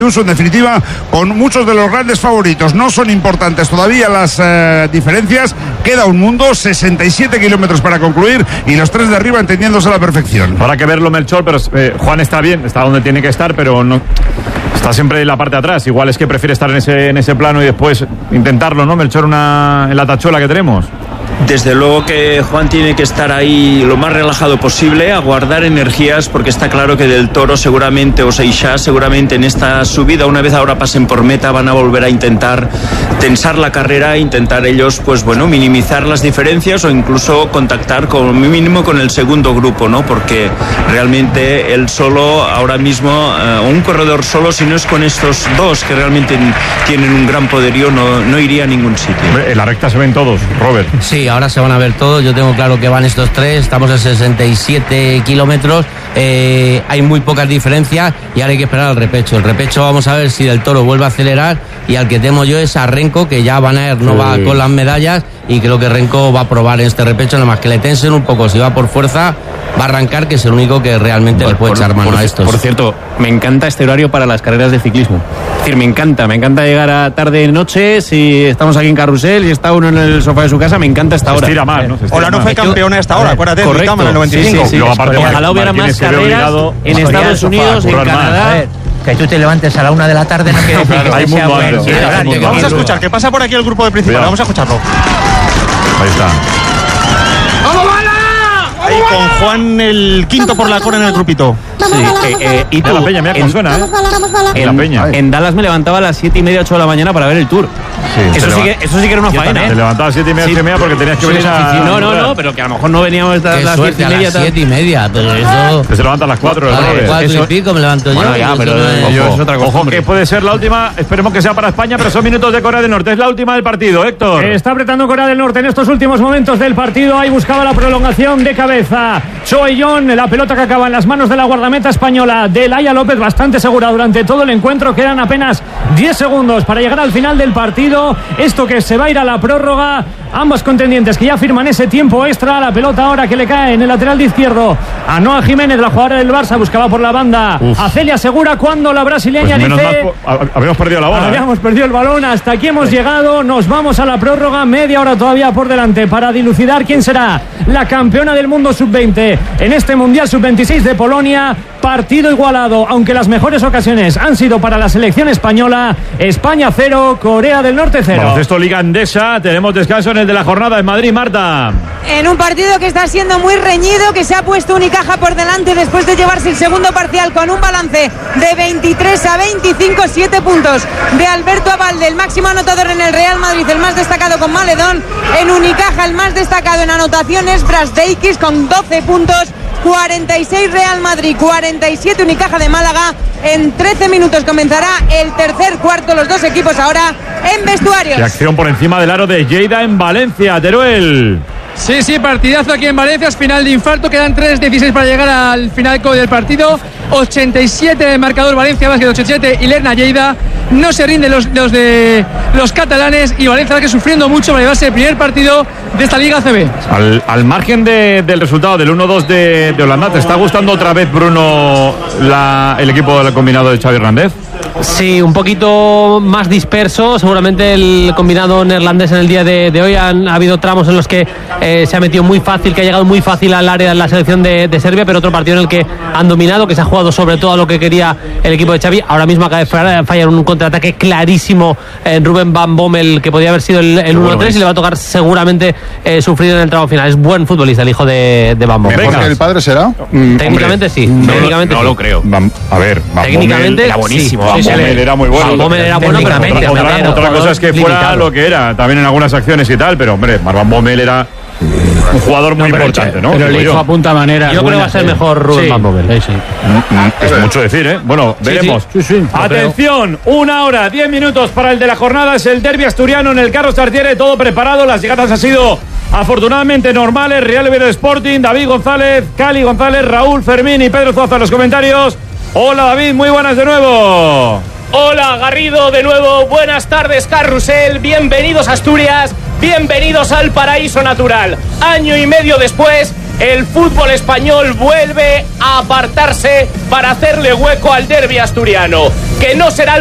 En definitiva, con muchos de los grandes favoritos. No son importantes todavía las diferencias. Queda un mundo, 67 kilómetros para concluir y los tres de arriba entendiéndose a la perfección. Habrá que verlo, Melchor, pero Juan está bien, está donde tiene que estar, pero no está siempre en la parte de atrás. Igual es que prefiere estar en ese plano y después intentarlo, ¿no, Melchor, en la tachuela que tenemos? Desde luego que Juan tiene que estar ahí lo más relajado posible, a guardar energías, porque está claro que Del Toro seguramente, o Seixas seguramente en esta subida, una vez ahora pasen por meta, van a volver a intentar tensar la carrera, intentar ellos, pues bueno, minimizar las diferencias o incluso contactar como mínimo con el segundo grupo, ¿no? Porque realmente el solo, ahora mismo, un corredor solo, si no es con estos dos que realmente tienen un gran poderío, no iría a ningún sitio. En la recta se ven todos, Robert. Sí, ahora se van a ver todos. Yo tengo claro que van estos tres. Estamos a 67 kilómetros. Hay muy pocas diferencias y ahora hay que esperar al repecho. El repecho, vamos a ver si Del Toro vuelve a acelerar, y al que temo yo es a Renko, que ya Van Aert no va con las medallas, y creo que Renko va a probar en este repecho, nada más que le tensen un poco. Si va por fuerza, va a arrancar, que es el único que realmente le puede echar mano a estos. Por cierto, me encanta este horario para las carreras de ciclismo. Es decir, me encanta llegar a tarde-noche. Si estamos aquí en Carrusel y está uno en el sofá de su casa, me encanta esta hora. Estira más, ¿no? Hola, no fue campeona a esta hora, acuérdate, correcto. en el 95. Sí. Ojalá hubiera más carreras en Estados Unidos, en Canadá. Que tú te levantes a la 1 de la tarde no quiere decir que sea bueno. Vamos a escuchar, que pasa por aquí el grupo de principal. Vamos a escucharlo. Ahí está. Ahí con Juan el quinto por la cola en el grupito. Y tú, la Peña, mira cómo suena, la Peña. En Dallas me levantaba a las 7:30, 8 de la mañana para ver el Tour. Sí, eso sí que era una faena. Te levantabas a 7:30, 8:30 porque tenías que venir a... No, pero que a lo mejor no veníamos a las 7:30. A las 7:30, pero eso... Que se levanta a las 4. A las 4 y pico me levanto bueno, yo. Ya, pero es otra cosa. Ojo, que puede ser la última, esperemos que sea para España, pero son minutos de Corea del Norte. Es la última del partido, Héctor. Está apretando Corea del Norte en estos últimos momentos del partido. Ahí buscaba la prolongación de cabeza Choeyón, la pelota que acaba en las manos de la guardameta española de Laia López, bastante segura durante todo el encuentro. Quedan apenas 10 segundos para llegar al final del partido. Esto que se va a ir a la prórroga. Ambos contendientes que ya firman ese tiempo extra. La pelota ahora que le cae en el lateral de izquierdo a Noa Jiménez, la jugadora del Barça, buscaba por la banda a Celia Segura, cuando la brasileña pues dice... habíamos perdido la bola. Habíamos perdido el balón, hasta aquí hemos llegado. Nos vamos a la prórroga, media hora todavía por delante para dilucidar quién será la campeona del mundo sub-20 en este Mundial sub-26 de Polonia. Partido igualado, aunque las mejores ocasiones han sido para la selección española. España 0, Corea del Norte 0. Baloncesto Liga Endesa, tenemos descanso en el de la jornada en Madrid, Marta. En un partido que está siendo muy reñido, que se ha puesto Unicaja por delante después de llevarse el segundo parcial con un balance de 23-25, 7 puntos de Alberto Abalde, el máximo anotador en el Real Madrid, el más destacado con Maledón. En Unicaja el más destacado en anotaciones, Brasdeikis con 12 puntos. 46 Real Madrid, 47 Unicaja de Málaga. En 13 minutos comenzará el tercer cuarto, los dos equipos ahora en vestuarios. Y acción por encima del aro de Lleida en Valencia, Teruel. Sí, partidazo aquí en Valencia, es final de infarto, quedan 3:16 para llegar al final del partido. 87 de marcador Valencia, Básquet 87 y Lerna Lleida. No se rinden los catalanes, y Valencia que sufriendo mucho para llevarse el primer partido de esta Liga ACB. Al margen del resultado del 1-2 de Holanda, ¿te está gustando otra vez, Bruno, el equipo del combinado de Xavi Hernández? Sí, un poquito más disperso. Seguramente el combinado neerlandés en el día de hoy ha habido tramos en los que se ha metido muy fácil, que ha llegado muy fácil al área de la selección de Serbia, pero otro partido en el que han dominado, que se ha jugado sobre todo a lo que quería el equipo de Xavi. Ahora mismo acaba de fallar un contraataque clarísimo en Ruben Van Bommel, que podía haber sido el 1-3, y le va a tocar seguramente sufrir en el tramo final. Es buen futbolista el hijo de Van Bommel. ¿Mejor que el padre será? Técnicamente sí. No lo creo. A ver, Van técnicamente era buenísimo. Sí. Van Bommel era muy bueno. Van Bommel era bueno, pero otra cosa es que fuera lo que era, también en algunas acciones y tal, pero hombre, Van Bommel era un jugador muy importante, ¿no? Pero el hijo apunta manera. Yo creo que va a ser mejor Rubén Van Bommel. Sí. Es mucho decir, ¿eh? Bueno, veremos. Sí, atención, 1 hora, 10 minutos para el de la jornada. Es el derbi asturiano en el Carlos Tartiere, todo preparado. Las llegadas han sido afortunadamente normales. Real Oviedo Sporting, David González, Cali González, Raúl Fermín y Pedro Zuazo en los comentarios. Hola David, muy buenas de nuevo. Hola Garrido, de nuevo, buenas tardes Carrusel, bienvenidos a Asturias, bienvenidos al paraíso natural. Año y medio después, el fútbol español vuelve a apartarse para hacerle hueco al derbi asturiano, que no será el